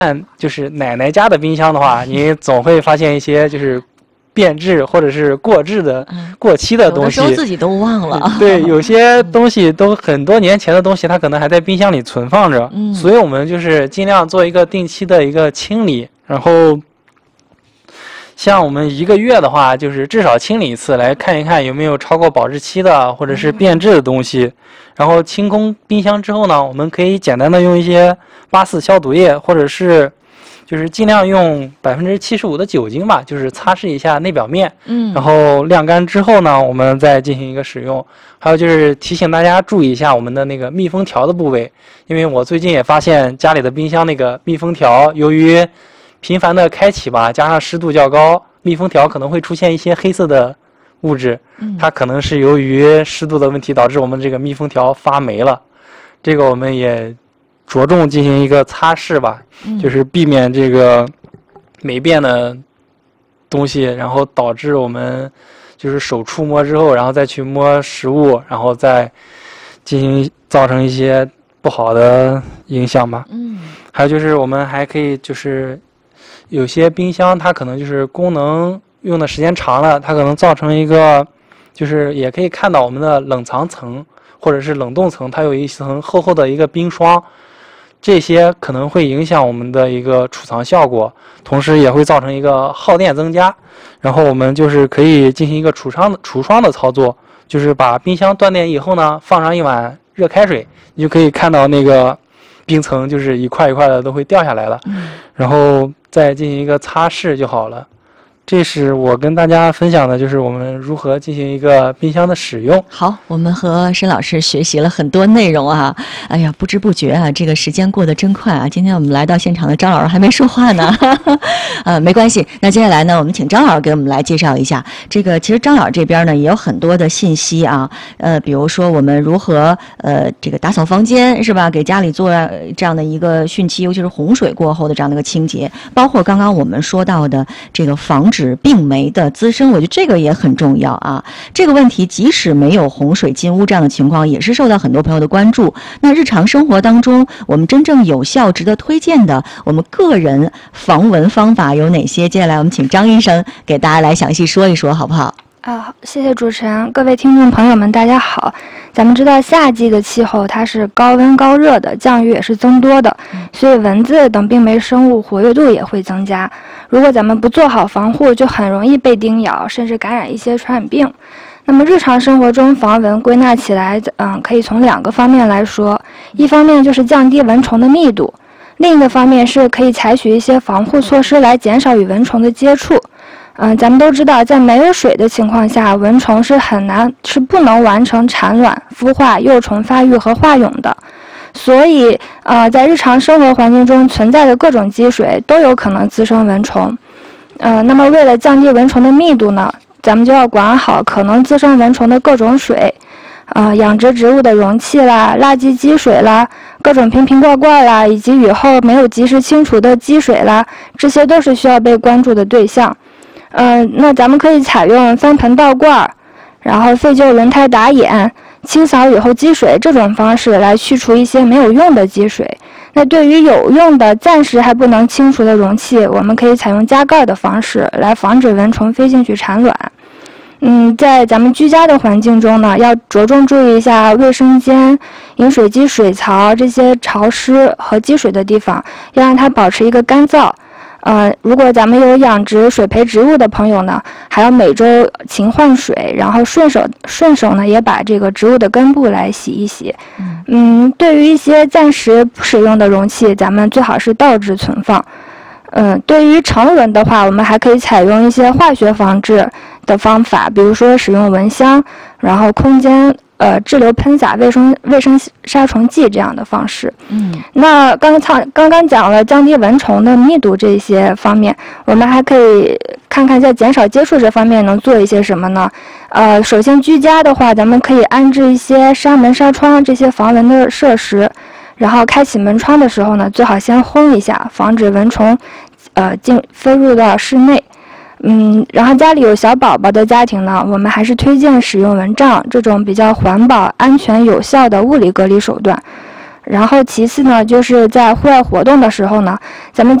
就是奶奶家的冰箱的话，你总会发现一些就是变质或者是过期的东西， 有的时候自己都忘了。 对，有些东西都很多年前的东西，它可能还在冰箱里存放着，所以我们就是尽量做一个定期的一个清理，然后像我们1个月的话，就是至少清理一次，来看一看有没有超过保质期的或者是变质的东西。然后清空冰箱之后呢，我们可以简单的用一些84消毒液，或者是就是尽量用75%的酒精吧，就是擦拭一下内表面，然后晾干之后呢，我们再进行一个使用。还有就是提醒大家注意一下我们的那个密封条的部位，因为我最近也发现家里的冰箱那个密封条由于频繁的开启吧，加上湿度较高，密封条可能会出现一些黑色的物质，它可能是由于湿度的问题导致我们这个密封条发霉了。这个我们也着重进行一个擦拭吧，就是避免这个霉变的东西，然后导致我们就是手触摸之后，然后再去摸食物，然后再进行造成一些不好的影响吧。还有就是我们还可以就是有些冰箱它可能就是功能用的时间长了，它可能造成一个就是也可以看到我们的冷藏层或者是冷冻层，它有一层厚厚的一个冰霜，这些可能会影响我们的一个储藏效果，同时也会造成一个耗电增加。然后我们就是可以进行一个除霜的操作，就是把冰箱断电以后呢，放上一碗热开水，你就可以看到那个冰层就是一块一块的都会掉下来了，然后再进行一个擦拭就好了。这是我跟大家分享的，就是我们如何进行一个冰箱的使用。 好，我们和申老师学习了很多内容啊！哎呀，不知不觉啊，这个时间过得真快啊！今天我们来到现场的张老师还没说话呢，没关系。那接下来呢，我们请张老师给我们来介绍一下这个。其实张老师这边呢也有很多的信息啊，比如说我们如何这个打扫房间是吧？给家里做这样的一个汛期，尤其是洪水过后的这样的一个清洁，包括刚刚我们说到的这个防止病媒的滋生，我觉得这个也很重要啊。这个问题即使没有洪水进屋这样的情况，也是受到很多朋友的关注。那日常生活当中，我们真正有效、值得推荐的我们个人防蚊方法有哪些？接下来我们请张医生给大家来详细说一说，好不好？ 好，谢谢主持人，各位听众朋友们，大家好。咱们知道夏季的气候它是高温高热的，降雨也是增多的，所以蚊子等病媒生物活跃度也会增加。如果咱们不做好防护，就很容易被叮咬，甚至感染一些传染病。那么日常生活中防蚊归纳起来，可以从2个方面来说，一方面就是降低蚊虫的密度，另一个方面是可以采取一些防护措施来减少与蚊虫的接触。咱们都知道，在没有水的情况下，蚊虫是不能完成产卵、孵化、幼虫发育和化蛹的。所以，在日常生活环境中存在的各种积水都有可能滋生蚊虫。那么为了降低蚊虫的密度呢，咱们就要管好可能滋生蚊虫的各种水，养殖植物的容器啦、垃圾积水啦、各种瓶瓶罐罐啦，以及雨后没有及时清除的积水啦，这些都是需要被关注的对象。那咱们可以采用翻盆倒罐，然后废旧轮胎打眼、清扫雨后积水这种方式来去除一些没有用的积水。那对于有用的暂时还不能清除的容器，我们可以采用加盖的方式来防止蚊虫飞进去产卵。在咱们居家的环境中呢，要着重注意一下卫生间、饮水机水槽这些潮湿和积水的地方，要让它保持一个干燥。如果咱们有养殖水培植物的朋友呢，还要每周勤换水，然后顺手呢也把这个植物的根部来洗一洗。对于一些暂时不使用的容器，咱们最好是倒置存放。对于成蚊的话，我们还可以采用一些化学防治的方法，比如说使用蚊香，然后空间滞留喷洒卫生杀虫剂这样的方式。那刚刚讲了降低蚊虫的密度这些方面，我们还可以看看在减少接触这方面能做一些什么呢？首先居家的话，咱们可以安置一些纱门、纱窗这些防蚊的设施，然后开启门窗的时候呢，最好先轰一下，防止蚊虫飞入到室内。然后家里有小宝宝的家庭呢，我们还是推荐使用蚊帐这种比较环保、安全、有效的物理隔离手段。 然后其次呢，就是在户外活动的时候呢，咱们